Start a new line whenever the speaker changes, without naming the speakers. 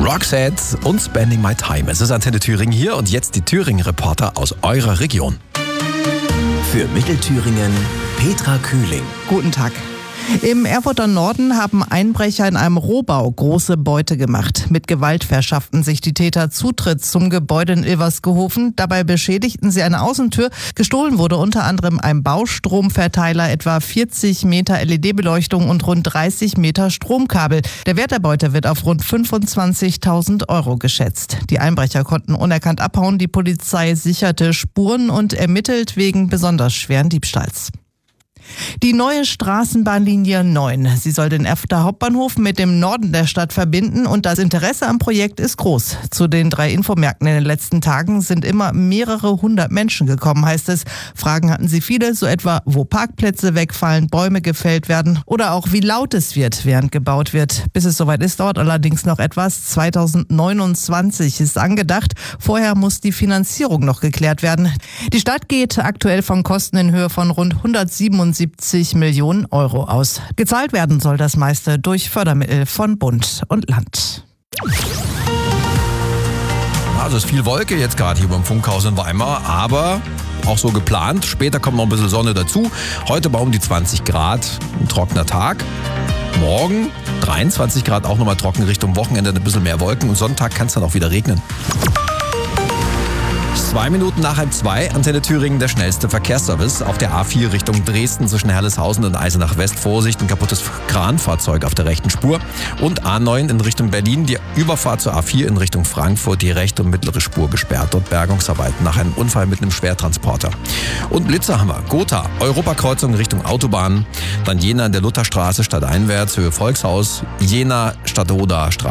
Roxette und Spending My Time. Es ist Antenne Thüringen hier und jetzt die Thüringen-Reporter aus eurer Region.
Für Mittelthüringen Petra Kühling.
Guten Tag. Im Erfurter Norden haben Einbrecher in einem Rohbau große Beute gemacht. Mit Gewalt verschafften sich die Täter Zutritt zum Gebäude in Ilversgehofen. Dabei beschädigten sie eine Außentür. Gestohlen wurde unter anderem ein Baustromverteiler, etwa 40 Meter LED-Beleuchtung und rund 30 Meter Stromkabel. Der Wert der Beute wird auf rund 25.000 Euro geschätzt. Die Einbrecher konnten unerkannt abhauen. Die Polizei sicherte Spuren und ermittelt wegen besonders schweren Diebstahls. Die neue Straßenbahnlinie 9. Sie soll den Erfurter Hauptbahnhof mit dem Norden der Stadt verbinden und das Interesse am Projekt ist groß. Zu den 3 Infomärkten in den letzten Tagen sind immer mehrere hundert Menschen gekommen, heißt es. Fragen hatten sie viele, so etwa, wo Parkplätze wegfallen, Bäume gefällt werden oder auch wie laut es wird, während gebaut wird. Bis es soweit ist, dauert allerdings noch etwas. 2029 ist angedacht. Vorher muss die Finanzierung noch geklärt werden. Die Stadt geht aktuell von Kosten in Höhe von rund 177 Millionen Euro aus. Gezahlt werden soll das meiste durch Fördermittel von Bund und Land.
Also es ist viel Wolke jetzt gerade hier beim Funkhaus in Weimar, aber auch so geplant. Später kommt noch ein bisschen Sonne dazu. Heute bei um die 20 Grad, ein trockener Tag. Morgen 23 Grad, auch nochmal trocken, Richtung Wochenende ein bisschen mehr Wolken und Sonntag kann es dann auch wieder regnen. 2 Minuten nach 1:30, Antenne Thüringen, der schnellste Verkehrsservice. Auf der A4 Richtung Dresden zwischen Herleshausen und Eisenach West. Vorsicht, ein kaputtes Kranfahrzeug auf der rechten Spur. Und A9 in Richtung Berlin, die Überfahrt zur A4 in Richtung Frankfurt, die rechte und mittlere Spur gesperrt. Dort Bergungsarbeiten nach einem Unfall mit einem Schwertransporter. Und Blitzer haben wir. Gotha, Europakreuzung Richtung Autobahn. Dann Jena in der Lutherstraße stadteinwärts, Höhe Volkshaus. Jena, Stadtoder Straße.